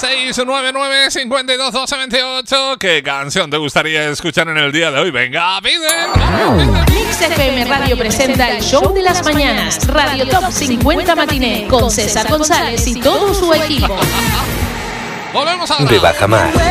699-521228. ¿Qué canción te gustaría escuchar en el día de hoy? Venga, pide. Mix FM Radio presenta el show de las mañanas, Radio Top 50 Matiné, con César González y todo su equipo. Volvemos ahora. De Bajamar.